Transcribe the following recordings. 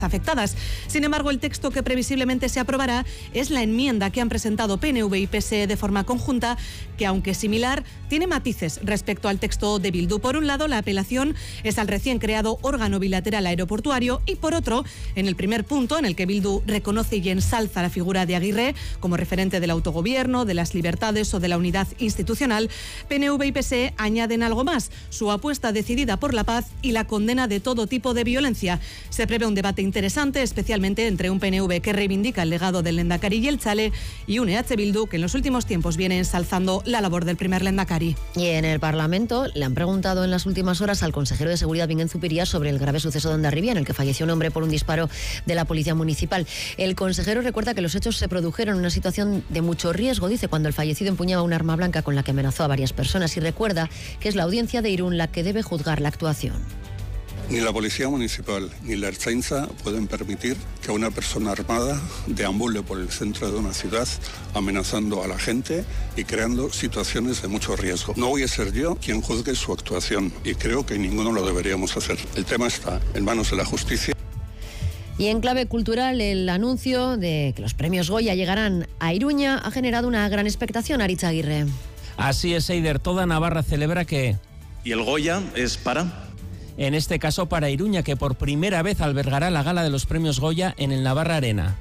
afectadas. Sin embargo, el texto que previsiblemente se aprobará es la enmienda que han presentado PNV y PSE de forma conjunta, que aunque similar, tiene matices respecto al texto de Bildu. Por un lado, la apelación es al recién creado órgano bilateral aeroportuario y por otro, en el primer punto, en el que Bildu reconoce y ensalza la figura de Aguirre como referente del autogobierno, de las libertades o de la unidad institucional, PNV y PSE añaden algo más: su apuesta decidida por la paz y la condena de todo tipo de violencia. Se prevé un debate interesante, especialmente entre un PNV que reivindica el legado del Lehendakari Jeltzale y un EH Bildu que en los últimos tiempos viene ensalzando la labor del primer Lehendakari. Y en el Parlamento le han preguntado en las últimas horas al consejero de Seguridad, Bingen Zupiria, sobre el grave suceso de Hondarribia, en el que falleció un hombre por un disparo de la Policía Municipal. El consejero recuerda que los hechos se produjeron en una situación de mucho riesgo, dice, cuando el fallecido empuñaba un arma blanca con la que amenazó a varias personas, y recuerda que es la audiencia de Irún la que debe juzgar la actuación. Ni la Policía Municipal ni la Ertzaintza pueden permitir que una persona armada deambule por el centro de una ciudad amenazando a la gente y creando situaciones de mucho riesgo. No voy a ser yo quien juzgue su actuación y creo que ninguno lo deberíamos hacer. El tema está en manos de la justicia. Y en clave cultural, el anuncio de que los premios Goya llegarán a Iruña ha generado una gran expectación, Aritz Aguirre. Así es, Eider. Toda Navarra celebra que... ¿Y el Goya es para...? En este caso para Iruña, que por primera vez albergará la gala de los premios Goya en el Navarra Arena.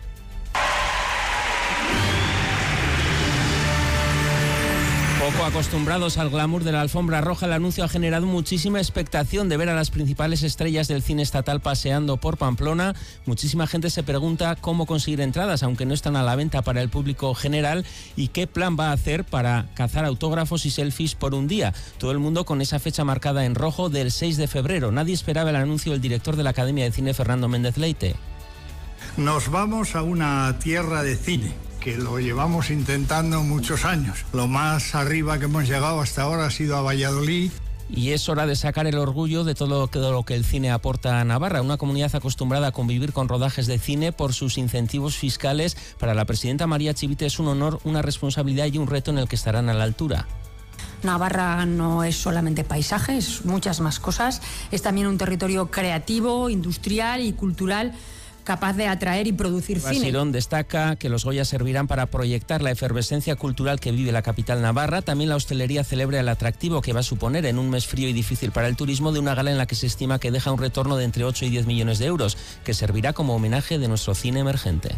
Poco acostumbrados al glamour de la alfombra roja, el anuncio ha generado muchísima expectación de ver a las principales estrellas del cine estatal paseando por Pamplona. Muchísima gente se pregunta cómo conseguir entradas, aunque no están a la venta para el público general, y qué plan va a hacer para cazar autógrafos y selfies por un día. Todo el mundo con esa fecha marcada en rojo del 6 de febrero. Nadie esperaba el anuncio del director de la Academia de Cine, Fernando Méndez Leite. Nos vamos a una tierra de cine, que lo llevamos intentando muchos años. Lo más arriba que hemos llegado hasta ahora ha sido a Valladolid. Y es hora de sacar el orgullo de todo lo que el cine aporta a Navarra, una comunidad acostumbrada a convivir con rodajes de cine por sus incentivos fiscales. Para la presidenta María Chivite es un honor, una responsabilidad y un reto en el que estarán a la altura. Navarra no es solamente paisaje, es muchas más cosas. Es también un territorio creativo, industrial y cultural, capaz de atraer y producir cine. Basirón destaca que los Goya servirán para proyectar la efervescencia cultural que vive la capital navarra. También la hostelería celebra el atractivo que va a suponer en un mes frío y difícil para el turismo de una gala en la que se estima que deja un retorno de entre 8 y 10 millones de euros, que servirá como homenaje de nuestro cine emergente.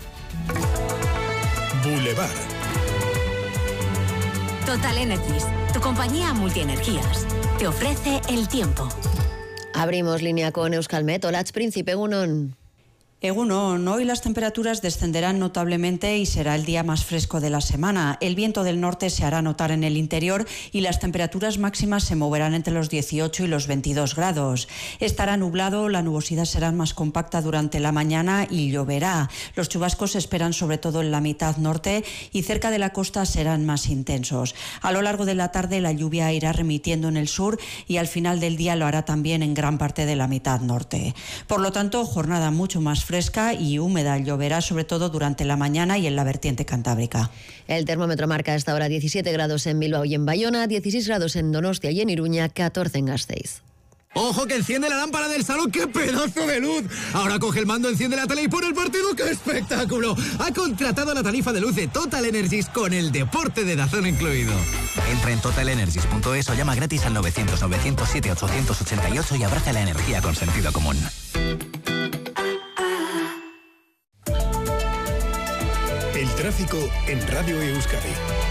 Boulevard. Total Energies, tu compañía multienergías, te ofrece el tiempo. Abrimos línea con Euskalmet. Hola, Príncipe, Egunon. Egunon, hoy las temperaturas descenderán notablemente y será el día más fresco de la semana. El viento del norte se hará notar en el interior y las temperaturas máximas se moverán entre los 18 y los 22 grados. Estará nublado, la nubosidad será más compacta durante la mañana y lloverá. Los chubascos se esperan sobre todo en la mitad norte y cerca de la costa serán más intensos. A lo largo de la tarde la lluvia irá remitiendo en el sur y al final del día lo hará también en gran parte de la mitad norte. Por lo tanto, jornada mucho más fresca y húmeda. Lloverá sobre todo durante la mañana y en la vertiente cantábrica. El termómetro marca a esta hora 17 grados en Bilbao y en Bayona, 16 grados en Donostia y en Iruña, 14 en Gasteiz. ¡Ojo que enciende la lámpara del salón! ¡Qué pedazo de luz! Ahora coge el mando, enciende la tele y pone el partido. ¡Qué espectáculo! Ha contratado la tarifa de luz de Total Energies con el deporte de DAZN incluido. Entra en totalenergies.es o llama gratis al 900-907-888 y abraza la energía con sentido común. El tráfico en Radio Euskadi.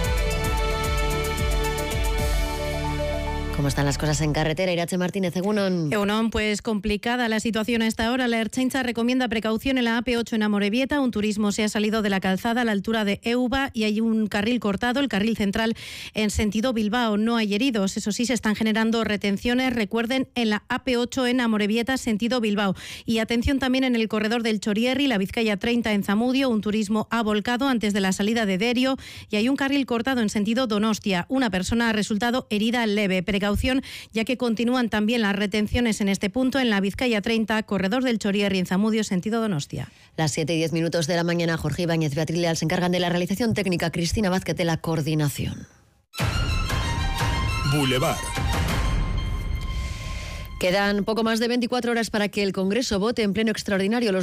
¿Cómo están las cosas en carretera? Irache Martínez, Egunon. Egunon, pues complicada la situación a esta hora. La Ertzaintza recomienda precaución en la AP8 en Amorebieta. Un turismo se ha salido de la calzada a la altura de Euba y hay un carril cortado, el carril central en sentido Bilbao. No hay heridos. Eso sí, se están generando retenciones. Recuerden, en la AP8 en Amorebieta, sentido Bilbao. Y atención también en el corredor del Chorierri, la Vizcaya 30 en Zamudio. Un turismo ha volcado antes de la salida de Derio y hay un carril cortado en sentido Donostia. Una persona ha resultado herida leve. Precaución, ya que continúan también las retenciones en este punto en la Vizcaya 30, corredor del Chorierri en Zamudio, sentido Donostia. Las 7:10 de la mañana, Jorge Ibáñez, Beatriz Leal se encargan de la realización técnica, Cristina Vázquez de la coordinación. Boulevard. Quedan poco más de 24 horas para que el Congreso vote en pleno extraordinario los